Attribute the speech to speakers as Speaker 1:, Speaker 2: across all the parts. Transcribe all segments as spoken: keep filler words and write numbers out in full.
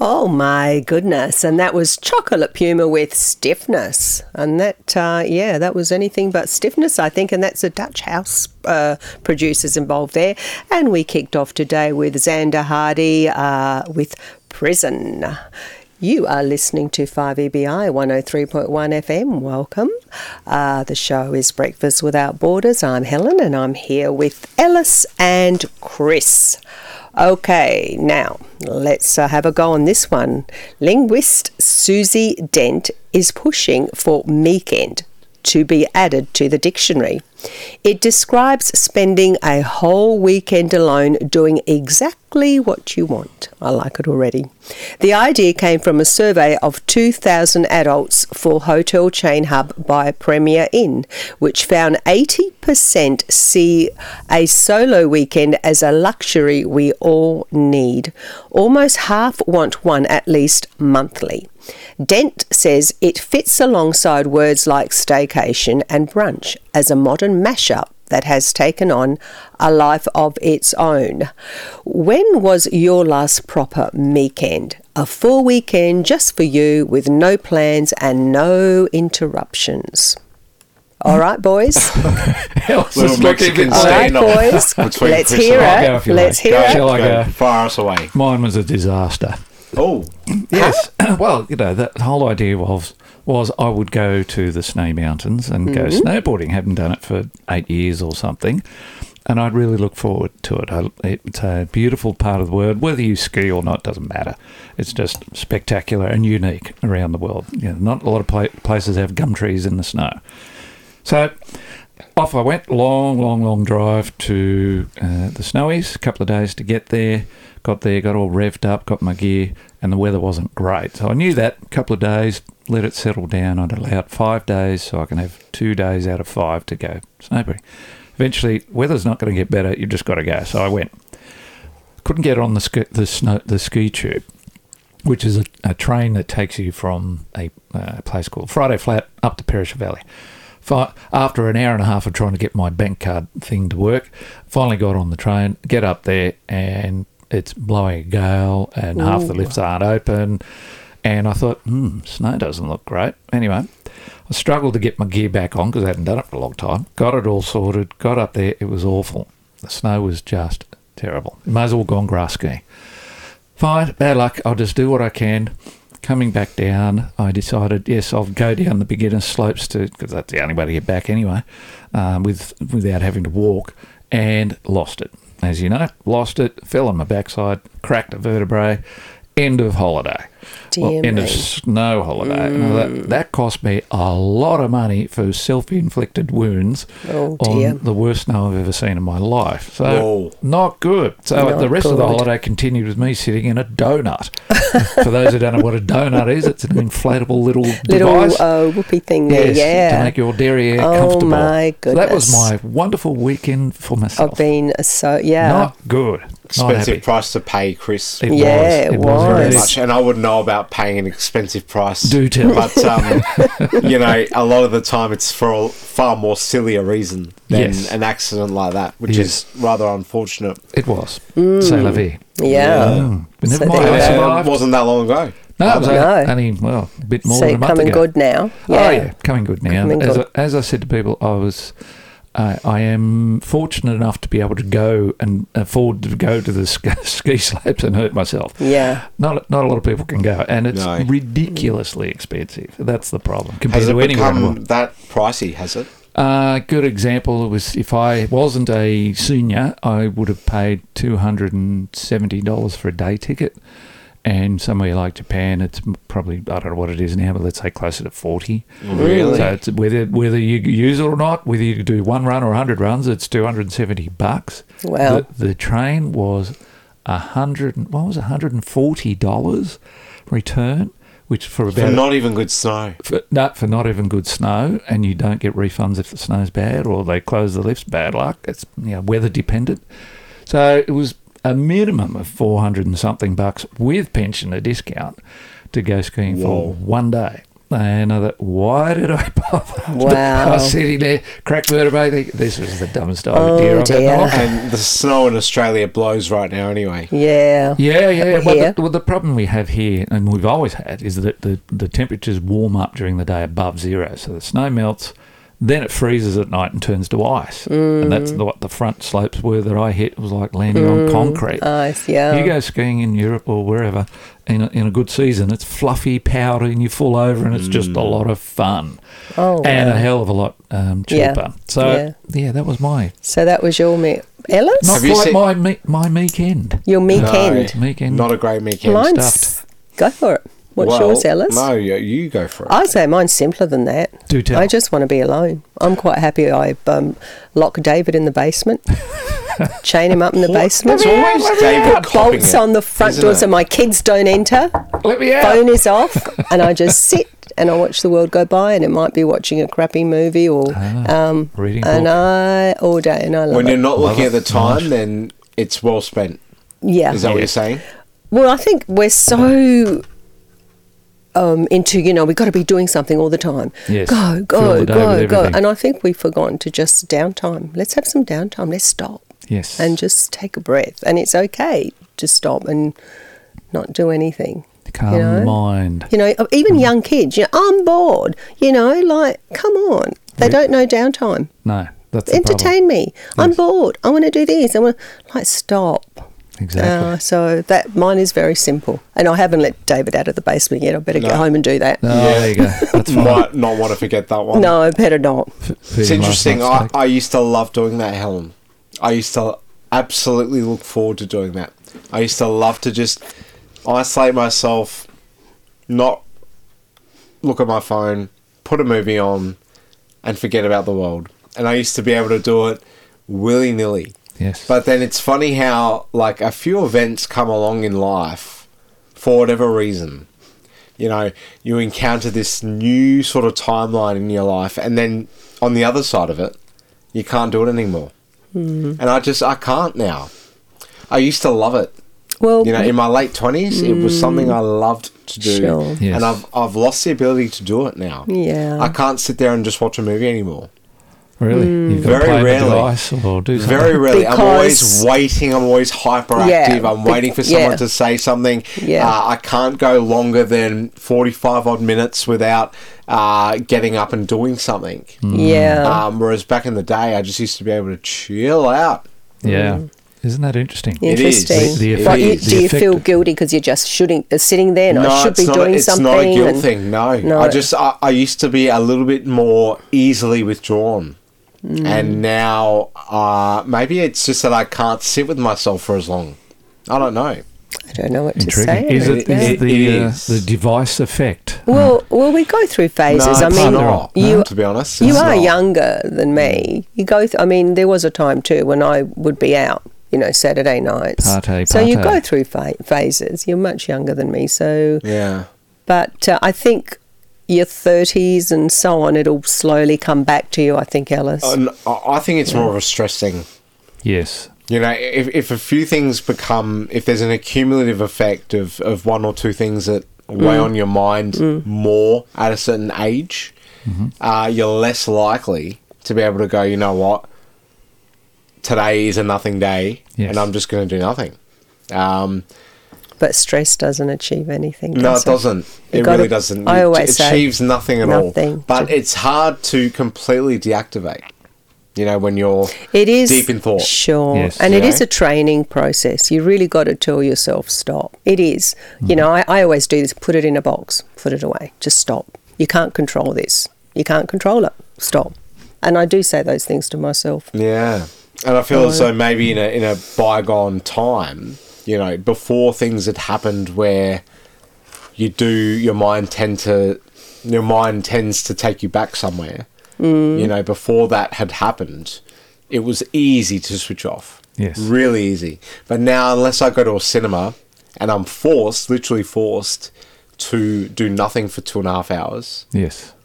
Speaker 1: Oh, my goodness. And that was Chocolate Puma with Stiffness. And that, uh, yeah, that was anything but stiffness, I think. And that's a Dutch house uh, producers involved there. And we kicked off today with Xander Hardy uh, with Prison. You are listening to five E B I one oh three point one F M. Welcome. Uh, the show is Breakfast Without Borders. I'm Helen and I'm here with Ellis and Chris. Okay, now let's uh, have a go on this one. Linguist Susie Dent is pushing for meekend to be added to the dictionary. It describes spending a whole weekend alone doing exactly what you want. I like it already. The idea came from a survey of two thousand adults for hotel chain Hub by Premier Inn, which found eighty percent see a solo weekend as a luxury we all need. Almost half want one at least monthly. Dent says it fits alongside words like staycation and brunch as a modern mashup that has taken on a life of its own. When was your last proper meekend? A full weekend just for you with no plans and no interruptions. All right, boys.
Speaker 2: Little Mexican
Speaker 1: All right, boys. Let's hear it. Let's hear it.
Speaker 3: Shall I go?
Speaker 2: Fire us away.
Speaker 3: Mine was a disaster.
Speaker 2: Oh.
Speaker 3: Yes. Well, you know, the whole idea was was I would go to the Snowy Mountains and go
Speaker 1: Mm-hmm.
Speaker 3: snowboarding. Haven't done it for eight years or something. And I'd really look forward to it. I, it's a beautiful part of the world. Whether you ski or not doesn't matter. It's just spectacular and unique around the world. You know, not a lot of pla- places have gum trees in the snow. So off I went, long, long, long drive to uh, the Snowies, a couple of days to get there. Got there, got all revved up, got my gear, and the weather wasn't great. So I knew that, a couple of days, let it settle down. I'd allowed five days, so I can have two days out of five to go snowboarding. Eventually, weather's not going to get better, you've just got to go. So I went. Couldn't get on the ski, the, snow, the ski tube, which is a, a train that takes you from a uh, place called Friday Flat up to Perisher Valley. After an hour and a half of trying to get my bank card thing to work, finally got on the train, get up there, and it's blowing a gale and Ooh. half the lifts aren't open. And I thought, hmm, snow doesn't look great. Anyway, I struggled to get my gear back on because I hadn't done it for a long time. Got it all sorted, got up there, it was awful. The snow was just terrible. You might as well go on grass skiing. Fine, bad luck, I'll just do what I can. Coming back down, I decided, yes, I'll go down the beginner slopes to, because that's the only way to get back anyway, um, with without having to walk, and lost it. As you know, lost it, fell on my backside, cracked a vertebrae, end of holiday.
Speaker 1: Dear
Speaker 3: well, end
Speaker 1: me.
Speaker 3: of snow holiday.
Speaker 1: Mm.
Speaker 3: Now that, that cost me a lot of money for self-inflicted wounds
Speaker 1: Oh, dear.
Speaker 3: on the worst snow I've ever seen in my life. So,
Speaker 2: Whoa.
Speaker 3: not good. So
Speaker 1: Not
Speaker 3: the rest of the
Speaker 1: good.
Speaker 3: holiday continued with me sitting in a donut. For those who don't know what a donut is, it's an inflatable little
Speaker 1: Little
Speaker 3: device.
Speaker 1: uh, whoopee thing there,
Speaker 3: Yes,
Speaker 1: yeah.
Speaker 3: to make your derriere
Speaker 1: Oh,
Speaker 3: comfortable.
Speaker 1: my
Speaker 3: So that was
Speaker 1: goodness.
Speaker 3: my wonderful weekend for myself.
Speaker 1: I've been so, yeah.
Speaker 3: Not good. Not
Speaker 2: Expensive
Speaker 3: happy.
Speaker 2: price to pay, Chris.
Speaker 3: It
Speaker 1: Yeah,
Speaker 3: was.
Speaker 1: it
Speaker 3: was.
Speaker 1: was.
Speaker 3: indeed.
Speaker 2: Much, and I wouldn't know about paying an expensive price.
Speaker 3: Do tell.
Speaker 2: But, um, you know, a lot of the time it's for a far more sillier reason than
Speaker 3: Yes.
Speaker 2: an accident like that, which
Speaker 3: Yes.
Speaker 2: is rather unfortunate.
Speaker 3: It was. C'est la vie.
Speaker 1: Yeah.
Speaker 3: Mm. But never
Speaker 1: So
Speaker 3: mind,
Speaker 1: there
Speaker 3: I
Speaker 1: you go.
Speaker 2: And
Speaker 3: survived.
Speaker 2: it wasn't that long ago.
Speaker 3: No, it was
Speaker 1: No.
Speaker 3: only, well, a bit more
Speaker 1: So
Speaker 3: than a month
Speaker 1: coming
Speaker 3: ago.
Speaker 1: good now. Yeah.
Speaker 3: Oh, yeah, coming good now.
Speaker 1: Coming
Speaker 3: as,
Speaker 1: good.
Speaker 3: I, as I said to people, I was, uh, I am fortunate enough to be able to go and afford to go to the ski, ski slopes and hurt myself.
Speaker 1: Yeah.
Speaker 3: Not not a lot of people can go, and it's
Speaker 2: No.
Speaker 3: ridiculously expensive. That's the problem compared
Speaker 2: Has it
Speaker 3: to anywhere in the
Speaker 2: become
Speaker 3: world.
Speaker 2: that pricey, has it?
Speaker 3: Uh, good example was if I wasn't a senior, I would have paid two hundred seventy dollars for a day ticket. And somewhere like Japan, it's probably, I don't know what it is now, but let's say closer to forty.
Speaker 2: Really?
Speaker 3: So it's whether whether you use it or not, whether you do one run or one hundred runs, it's two hundred seventy bucks.
Speaker 1: Wow.
Speaker 3: The, the train was a hundred, what was it, one hundred forty dollars return, which for
Speaker 2: For
Speaker 3: about
Speaker 2: not even good snow.
Speaker 3: for, no, for not even good snow, and you don't get refunds if the snow's bad or they close the lifts. Bad luck. It's, you know, weather dependent. So it was a minimum of four hundred and something bucks with pensioner discount to go skiing
Speaker 2: Whoa.
Speaker 3: for one day. And I thought, why did I bother?
Speaker 1: Wow.
Speaker 3: I was sitting there, cracked vertebrae, thinking, this was the dumbest
Speaker 1: Oh,
Speaker 3: idea I've
Speaker 1: dear.
Speaker 3: ever had.
Speaker 2: And the snow in Australia blows right now anyway.
Speaker 1: Yeah.
Speaker 3: Yeah, yeah. Well
Speaker 1: Here.
Speaker 3: the, well, the problem we have here, and we've always had, is that the, the temperatures warm up during the day above zero. So the snow melts, then it freezes at night and turns to ice. Mm. And that's the, what the front slopes were that I hit. It was like landing mm. on concrete.
Speaker 1: Ice, yeah.
Speaker 3: You go skiing in Europe or wherever in a, in a good season, it's fluffy, powdery, and you fall over, and it's just a lot of fun.
Speaker 1: Oh,
Speaker 3: and
Speaker 1: wow.
Speaker 3: a hell of a lot um, cheaper.
Speaker 1: Yeah.
Speaker 3: So,
Speaker 1: Yeah.
Speaker 3: yeah, that was my...
Speaker 1: So that was your me- Ellis?
Speaker 3: Not
Speaker 2: Have you
Speaker 3: quite
Speaker 2: seen-
Speaker 3: my me- my meekend.
Speaker 1: Your meekend.
Speaker 3: Meekend.
Speaker 2: Not a great weekend.
Speaker 1: Mine's
Speaker 3: stuffed.
Speaker 1: go for it. What's
Speaker 2: Well,
Speaker 1: yours, Ellis?
Speaker 2: No, you, you go for it.
Speaker 1: I'd say mine's simpler than that.
Speaker 3: Do tell.
Speaker 1: I just want to be alone. I'm quite happy I um, lock David in the basement, chain him up in the basement,
Speaker 2: It's always David
Speaker 1: put
Speaker 2: copping
Speaker 1: bolts
Speaker 2: it,
Speaker 1: on the front
Speaker 2: isn't
Speaker 1: door
Speaker 2: it?
Speaker 1: so my kids don't enter.
Speaker 3: Let me out.
Speaker 1: Phone is off, and I just sit and I watch the world go by, and it might be watching a crappy movie or
Speaker 3: Ah,
Speaker 1: um,
Speaker 3: reading
Speaker 1: and
Speaker 3: book.
Speaker 1: I all day, and I love
Speaker 2: When
Speaker 1: it.
Speaker 2: you're not
Speaker 3: Love
Speaker 2: looking
Speaker 3: it.
Speaker 2: at the time,
Speaker 3: Nice.
Speaker 2: then it's well spent.
Speaker 1: yeah.
Speaker 2: Is that what
Speaker 3: Yeah.
Speaker 2: you're saying?
Speaker 1: Well, I think we're so um, into, you know, we've got to be doing something all the time.
Speaker 3: Yes.
Speaker 1: Go,
Speaker 3: Fill
Speaker 1: go,
Speaker 3: the day
Speaker 1: go,
Speaker 3: with
Speaker 1: go.
Speaker 3: everything.
Speaker 1: And I think we've forgotten to just downtime. Let's have some downtime. Let's stop
Speaker 3: Yes.
Speaker 1: and just take a breath. And it's okay to stop and not do anything.
Speaker 3: Calm
Speaker 1: you know?
Speaker 3: mind.
Speaker 1: You know, even young kids, you know, I'm bored. You know, like, come on. They
Speaker 3: Re-
Speaker 1: don't know downtime.
Speaker 3: No, that's the
Speaker 1: Entertain me. I'm
Speaker 3: Yes.
Speaker 1: bored. I want to do this. I want like stop.
Speaker 3: problem. Exactly.
Speaker 1: Uh, so that mine is very simple, and I haven't let David out of the basement yet. I better
Speaker 2: No.
Speaker 1: get home and do that.
Speaker 3: no,
Speaker 2: Yeah.
Speaker 3: there you go. That's fine.
Speaker 2: Might not want to forget that one.
Speaker 1: No, I better not.
Speaker 3: For
Speaker 2: It's
Speaker 3: your last
Speaker 2: interesting.
Speaker 3: night's
Speaker 2: I,
Speaker 3: steak.
Speaker 2: I used to love doing that, Helen. I used to absolutely look forward to doing that. I used to love to just isolate myself, not look at my phone, put a movie on, and forget about the world. And I used to be able to do it willy-nilly.
Speaker 3: Yes.
Speaker 2: But then it's funny how, like, a few events come along in life for whatever reason. You know, you encounter this new sort of timeline in your life, and then on the other side of it, you can't do it anymore. Mm. And I just, I can't now. I used to love it.
Speaker 1: Well,
Speaker 2: You know, in my late twenties, it was something I loved to do.
Speaker 1: Sure.
Speaker 3: Yes.
Speaker 2: And I've, I've lost the ability to do it now.
Speaker 1: yeah.
Speaker 2: I can't sit there and just watch a movie anymore.
Speaker 3: Really? You've got
Speaker 2: Very
Speaker 3: to play
Speaker 2: rarely.
Speaker 3: the device or do something.
Speaker 2: Very rarely. I'm always
Speaker 1: Because-
Speaker 2: waiting. I'm always hyperactive.
Speaker 1: Yeah,
Speaker 2: I'm waiting for
Speaker 1: bec-
Speaker 2: someone
Speaker 1: yeah.
Speaker 2: to say something.
Speaker 1: Yeah.
Speaker 2: Uh, I can't go longer than forty-five odd minutes without uh, getting up and doing something.
Speaker 1: yeah.
Speaker 2: Um, whereas back in the day, I just used to be able to chill out.
Speaker 3: Yeah. Isn't that interesting?
Speaker 2: It is.
Speaker 1: Interesting.
Speaker 3: The- the
Speaker 1: But you,
Speaker 3: effect-
Speaker 1: do
Speaker 3: the
Speaker 1: you
Speaker 3: effect
Speaker 1: feel
Speaker 3: of-
Speaker 1: guilty because you're just shooting, uh, sitting there and I should
Speaker 2: it's
Speaker 1: be
Speaker 2: not,
Speaker 1: doing
Speaker 2: it's
Speaker 1: something?
Speaker 2: not a guilt
Speaker 1: and-
Speaker 2: thing. No,
Speaker 1: No.
Speaker 2: I just I, I used to be a little bit more easily withdrawn.
Speaker 1: Mm.
Speaker 2: And now, uh, maybe it's just that I can't sit with myself for as long. I don't know.
Speaker 1: I don't know what to
Speaker 3: Intriguing.
Speaker 1: say.
Speaker 3: Is
Speaker 1: about
Speaker 3: it,
Speaker 1: that.
Speaker 3: is
Speaker 2: It-
Speaker 3: it the,
Speaker 2: it
Speaker 3: uh,
Speaker 2: is.
Speaker 3: the device effect?
Speaker 1: Well, well, we go through phases.
Speaker 2: No,
Speaker 1: I
Speaker 2: it's
Speaker 1: mean,
Speaker 2: not,
Speaker 1: you
Speaker 2: to be honest.
Speaker 1: you
Speaker 2: It's
Speaker 1: are
Speaker 2: not.
Speaker 1: younger than me. You go. Th- I mean, there was a time too when I would be out. You know, Saturday nights.
Speaker 3: Partay,
Speaker 1: so you
Speaker 3: partay.
Speaker 1: go through pha- phases. You're much younger than me, so.
Speaker 2: Yeah.
Speaker 1: But uh, I think your thirties and so on, it'll slowly come back to you. I think, Ellis.
Speaker 2: And I I think it's more of a stress thing.
Speaker 3: Yes.
Speaker 2: You know, if, if a few things become, if there's an accumulative effect of, of one or two things that weigh on your mind more at a certain age, uh, you're less likely to be able to go, you know what, today is a nothing day,
Speaker 3: Yes.
Speaker 2: and I'm just going to do nothing. Um,
Speaker 1: But stress doesn't achieve anything.
Speaker 2: no,
Speaker 1: does
Speaker 2: it doesn't.
Speaker 1: You
Speaker 2: It
Speaker 1: gotta-
Speaker 2: really doesn't.
Speaker 1: I
Speaker 2: It
Speaker 1: always say
Speaker 2: achieves nothing at
Speaker 1: nothing
Speaker 2: all. But
Speaker 1: to-
Speaker 2: it's hard to completely deactivate, you know, when you're
Speaker 1: It is
Speaker 2: deep in thought.
Speaker 1: Sure.
Speaker 3: Yes.
Speaker 1: And it
Speaker 2: You
Speaker 1: is
Speaker 2: know?
Speaker 1: a training process. You really got to tell yourself stop. It is. You know, I, I always do this, put it in a box, put it away. Just stop. You can't control this. You can't control it. Stop. And I do say those things to myself.
Speaker 2: Yeah, and I feel as though maybe in a in a bygone time, you know, before things had happened, where you do your mind tend to your mind tends to take you back somewhere. Mm. You know, before that had happened, it was easy to switch off.
Speaker 3: Yes.
Speaker 2: Really easy. But now, unless I go to a cinema and I'm forced, literally forced, to do nothing for two and a half hours.
Speaker 3: Yes.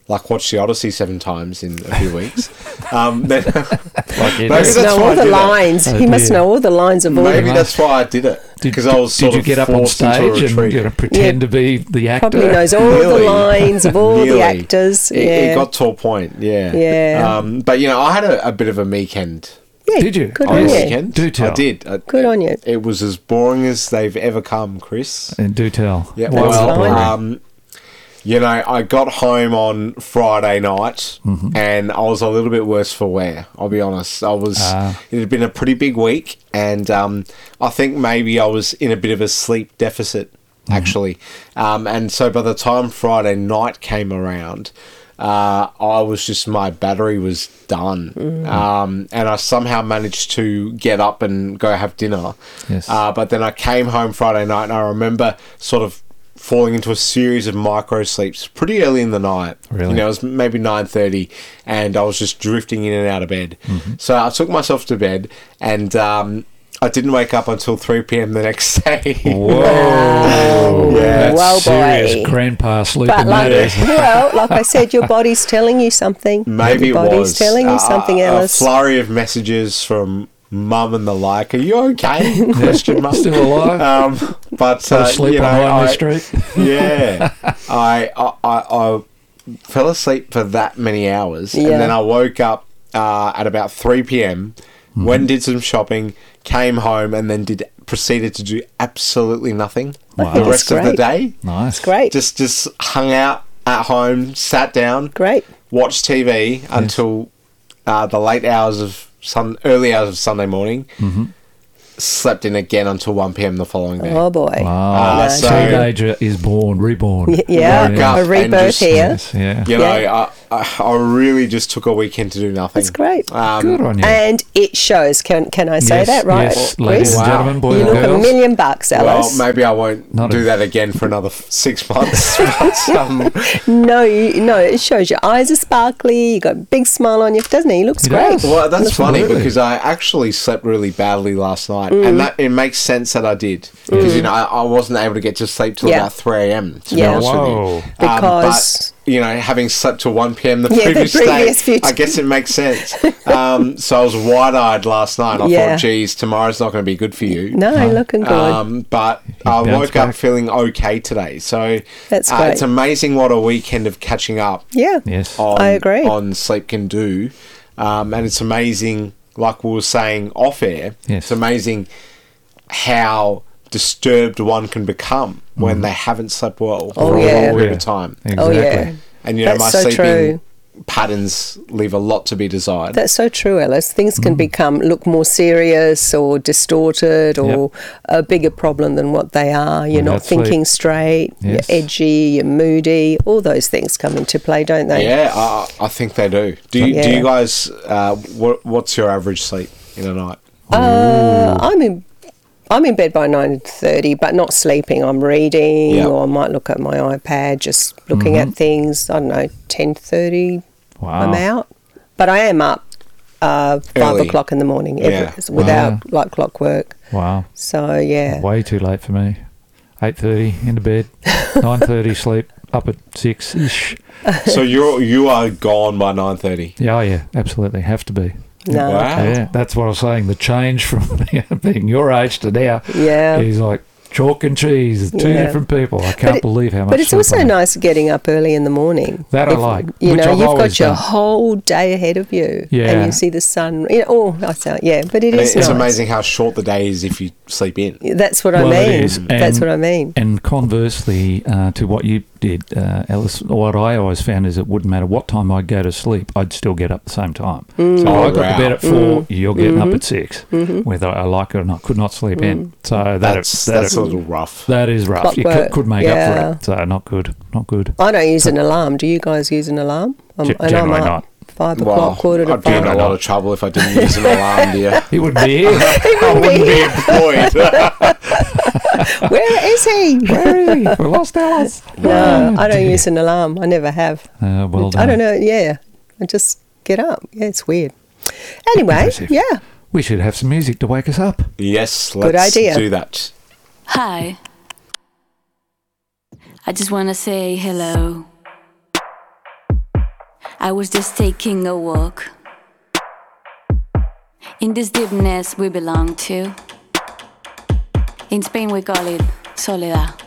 Speaker 2: like watch the Odyssey seven times in a few weeks, um, then
Speaker 3: Like you
Speaker 2: maybe
Speaker 3: do.
Speaker 1: Must
Speaker 2: that's
Speaker 1: know
Speaker 2: why
Speaker 1: all
Speaker 2: I
Speaker 1: the
Speaker 2: did it.
Speaker 1: lines.
Speaker 3: Oh,
Speaker 1: he must
Speaker 3: dear.
Speaker 1: know all the lines of all
Speaker 2: Maybe
Speaker 1: the
Speaker 2: that's why I did it
Speaker 3: Did,
Speaker 2: because I was
Speaker 3: did
Speaker 2: sort
Speaker 3: you
Speaker 2: of
Speaker 3: get up on
Speaker 2: forced into a
Speaker 3: stage and
Speaker 2: retreat.
Speaker 3: you know, pretend to be the actor?
Speaker 1: Probably knows all
Speaker 2: Nearly.
Speaker 1: the lines of all
Speaker 2: Nearly.
Speaker 1: the actors.
Speaker 2: It,
Speaker 1: yeah.
Speaker 2: it got to a point, yeah.
Speaker 1: Yeah.
Speaker 2: Um, but you know, I had a, a bit of a weekend.
Speaker 1: Yeah,
Speaker 3: Did you?
Speaker 1: Good
Speaker 3: Oh,
Speaker 1: on
Speaker 2: on the
Speaker 1: you.
Speaker 2: weekend.
Speaker 3: Do tell.
Speaker 2: I did. I,
Speaker 1: Good on you.
Speaker 2: It was as boring as they've ever come, Chris.
Speaker 3: And do tell.
Speaker 2: Yeah,
Speaker 3: Why was it
Speaker 2: well,
Speaker 3: boring?
Speaker 2: um, you know, I got home on Friday night
Speaker 3: Mm-hmm.
Speaker 2: and I was a little bit worse for wear. I'll be honest. I was.
Speaker 3: Ah.
Speaker 2: It had been a pretty big week, and um, I think maybe I was in a bit of a sleep deficit,
Speaker 3: Mm-hmm.
Speaker 2: actually. Um, and so by the time Friday night came around, uh, I was just my battery was done, um, and I somehow managed to get up and go have dinner.
Speaker 3: Yes.
Speaker 2: Uh, but then I came home Friday night, and I remember sort of falling into a series of micro sleeps pretty early in the night.
Speaker 3: Really?
Speaker 2: You know, it was maybe nine thirty, and I was just drifting in and out of bed.
Speaker 3: Mm-hmm.
Speaker 2: So I took myself to bed, and um, I didn't wake up until three p.m. the next day.
Speaker 3: Whoa.
Speaker 2: Yeah.
Speaker 3: That's
Speaker 1: Well,
Speaker 3: serious
Speaker 1: boy.
Speaker 3: grandpa sleeping.
Speaker 1: But like,
Speaker 3: that is.
Speaker 1: well, like I said, your body's telling you something.
Speaker 2: Maybe
Speaker 1: your
Speaker 2: it
Speaker 1: body's
Speaker 2: was.
Speaker 1: telling you
Speaker 2: Uh,
Speaker 1: something
Speaker 2: a,
Speaker 1: else.
Speaker 2: A flurry of messages from mum and the like. Are you okay? Question mark.
Speaker 3: Still alive?
Speaker 2: Um, but
Speaker 3: Fell
Speaker 2: uh,
Speaker 3: asleep
Speaker 2: you know,
Speaker 3: on Highway
Speaker 2: I-
Speaker 3: Street?
Speaker 2: Yeah, I, I I I fell asleep for that many hours,
Speaker 1: Yeah.
Speaker 2: and then I woke up uh, at about three p.m.
Speaker 3: Mm-hmm.
Speaker 2: Went and did some shopping, came home, and then did proceeded to do absolutely nothing
Speaker 3: Wow.
Speaker 2: the
Speaker 1: That's
Speaker 2: rest of the
Speaker 1: great.
Speaker 2: day.
Speaker 3: Nice.
Speaker 1: Great.
Speaker 2: Just just hung out at home, sat down,
Speaker 1: Great.
Speaker 2: watched T V until uh, the late hours of sun, early hours of Sunday morning.
Speaker 3: Mm-hmm.
Speaker 2: Slept in again until one p.m. the following day.
Speaker 1: Oh, boy.
Speaker 3: Wow.
Speaker 2: Uh,
Speaker 1: No.
Speaker 2: so-
Speaker 3: Teenager is born, reborn.
Speaker 1: Y- yeah,
Speaker 2: Woke up
Speaker 1: a
Speaker 2: and
Speaker 1: rebirth
Speaker 2: just-
Speaker 1: here.
Speaker 3: Yes, yeah.
Speaker 2: You know,
Speaker 1: Yeah.
Speaker 2: I, I, I really just took a weekend to do nothing.
Speaker 1: That's great.
Speaker 2: Um,
Speaker 3: Good on you.
Speaker 1: And it shows. Can can I say
Speaker 3: Yes,
Speaker 1: that, right?
Speaker 3: yes, ladies
Speaker 1: Chris?
Speaker 3: and
Speaker 2: Wow.
Speaker 3: gentlemen, boys
Speaker 1: You
Speaker 3: and
Speaker 1: look a
Speaker 3: girls.
Speaker 1: million bucks,
Speaker 2: Well,
Speaker 1: Alice.
Speaker 2: maybe I won't
Speaker 3: Not
Speaker 2: do
Speaker 3: a-
Speaker 2: that again for another f- six months. But, um,
Speaker 1: No, you, no, it shows your eyes are sparkly. You got a big smile on you, doesn't he? He looks
Speaker 3: He
Speaker 1: great.
Speaker 3: does.
Speaker 2: well, that's funny
Speaker 3: Absolutely.
Speaker 2: because I actually slept really badly last night,
Speaker 1: Mm.
Speaker 2: and that it makes sense that I did because you know I, I wasn't able to get to sleep till
Speaker 1: Yeah.
Speaker 2: about three a.m. To
Speaker 1: Yeah.
Speaker 2: be honest with you,
Speaker 3: Whoa.
Speaker 2: Um,
Speaker 1: Because-
Speaker 2: but, you know, having slept till one p.m. the
Speaker 1: Yeah, the
Speaker 2: previous,
Speaker 1: previous few
Speaker 2: day, I guess it makes sense. Um, so I was wide-eyed last night. I
Speaker 1: Yeah.
Speaker 2: thought, geez, tomorrow's not going to be good for you.
Speaker 1: No, looking good.
Speaker 2: Um, but I
Speaker 3: bounced
Speaker 2: woke up
Speaker 3: back.
Speaker 2: feeling okay today. So
Speaker 1: That's
Speaker 2: uh,
Speaker 1: great.
Speaker 2: it's amazing what a weekend of catching up
Speaker 1: yeah.
Speaker 3: Yes.
Speaker 2: on,
Speaker 1: I agree.
Speaker 2: on sleep can do. Um, and it's amazing, like we were saying off air,
Speaker 3: Yes.
Speaker 2: it's amazing how disturbed one can become when they haven't slept well
Speaker 1: Oh,
Speaker 2: for a
Speaker 1: yeah.
Speaker 2: long period
Speaker 3: Yeah.
Speaker 2: of time.
Speaker 3: Exactly.
Speaker 1: Oh, yeah.
Speaker 2: And, you know,
Speaker 1: That's
Speaker 2: my
Speaker 1: so
Speaker 2: sleeping
Speaker 1: true.
Speaker 2: patterns leave a lot to be desired.
Speaker 1: That's so true, Alice. Things
Speaker 2: Mm.
Speaker 1: can become look more serious or distorted or a bigger problem than what they are. You're not
Speaker 3: Without sleep.
Speaker 1: thinking straight.
Speaker 3: Yes.
Speaker 1: You're edgy. You're moody. All those things come into play, don't they?
Speaker 2: Yeah, I, I think they do. Do you, do
Speaker 1: Yeah.
Speaker 2: you guys, uh, what, what's your average sleep in a night?
Speaker 1: Uh, I'm in. I'm in bed by nine thirty, but not sleeping. I'm reading,
Speaker 2: Yeah.
Speaker 1: or I might look at my iPad, just looking at things. I don't know, ten thirty.
Speaker 3: Wow.
Speaker 1: I'm out, but I am up uh, five
Speaker 2: Early.
Speaker 1: o'clock in the morning, every,
Speaker 2: Yeah.
Speaker 1: without
Speaker 3: Wow.
Speaker 1: like clockwork.
Speaker 3: Wow.
Speaker 1: So yeah,
Speaker 3: Way too late for me. eight thirty into bed, nine thirty sleep, up at six ish.
Speaker 2: So you're you are gone by nine thirty.
Speaker 3: Yeah, oh yeah, absolutely. Have to be.
Speaker 1: no,
Speaker 2: Wow.
Speaker 3: Yeah, that's what I was saying. The change from being your age to now
Speaker 1: yeah.
Speaker 3: is like chalk and cheese. Two
Speaker 1: Yeah.
Speaker 3: different people. I can't
Speaker 1: it-
Speaker 3: believe how much.
Speaker 1: But it's
Speaker 3: sleep
Speaker 1: also
Speaker 3: I have.
Speaker 1: nice getting up early in the morning.
Speaker 3: That I like,
Speaker 1: You
Speaker 3: which
Speaker 1: know,
Speaker 3: I've
Speaker 1: you've
Speaker 3: always
Speaker 1: got your
Speaker 3: done.
Speaker 1: whole day ahead of you,
Speaker 3: Yeah.
Speaker 1: and you see the sun. You know, oh, I say, yeah, but it
Speaker 2: And
Speaker 1: is
Speaker 2: it's
Speaker 1: nice.
Speaker 2: amazing how short the day is if you sleep in.
Speaker 1: That's what I
Speaker 3: Well, it
Speaker 1: mean.
Speaker 3: is,
Speaker 1: That's
Speaker 3: and-
Speaker 1: what I mean.
Speaker 3: And conversely uh, to what you did, uh, Alice, what I always found is it wouldn't matter what time I'd go to sleep, I'd still get up at the same time.
Speaker 1: Mm.
Speaker 3: So
Speaker 2: Oh,
Speaker 3: I got
Speaker 2: wow.
Speaker 3: to bed at four, you're getting
Speaker 1: Mm-hmm.
Speaker 3: up at six, whether I like it or not. Could not sleep in. So that
Speaker 2: That's
Speaker 3: that,
Speaker 2: that's a little rough.
Speaker 3: that is rough. You
Speaker 1: Clockwork,
Speaker 3: could, could make
Speaker 1: yeah.
Speaker 3: up for it. So not good. Not good.
Speaker 1: I don't use an alarm. Do you guys use an alarm? I'm,
Speaker 3: Ge-
Speaker 1: and I'm
Speaker 3: generally
Speaker 1: up
Speaker 3: not.
Speaker 1: Five
Speaker 2: Well,
Speaker 1: o'clock, quarter to
Speaker 2: I'd be in a
Speaker 1: five.
Speaker 2: lot of trouble if I didn't use an alarm, dear.
Speaker 3: He wouldn't be here.
Speaker 2: I wouldn't be employed.
Speaker 1: Where is he?
Speaker 3: Where is he? We lost Alice.
Speaker 1: No, I don't
Speaker 3: dear.
Speaker 1: use an alarm. I never have.
Speaker 3: Uh, well done.
Speaker 1: I don't know. Yeah, I just get up. Yeah, it's weird. Anyway,
Speaker 3: Impressive.
Speaker 1: yeah.
Speaker 3: We should have some music to wake us up.
Speaker 2: Yes,
Speaker 1: Good
Speaker 2: let's
Speaker 1: idea.
Speaker 2: do that.
Speaker 4: Hi. I just want to say hello. I was just taking a walk in this deepness we belong to. In Spain we call it soledad.